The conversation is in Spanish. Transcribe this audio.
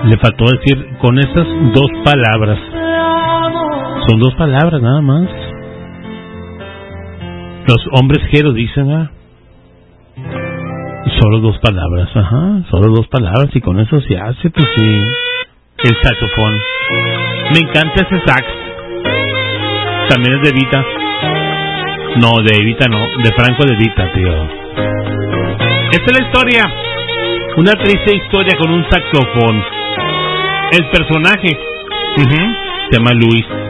Le faltó decir con esas 2 palabras. Son 2 palabras nada más. Los hombres G lo dicen, ¿ah? Solo 2 palabras, ajá, solo 2 palabras y con eso se hace, pues sí. El saxofón. Me encanta ese sax. También es de Evita. No, de Evita no, de Franco de Vita, tío. Esta es la historia. Una triste historia con un saxofón. El personaje se llama Luis.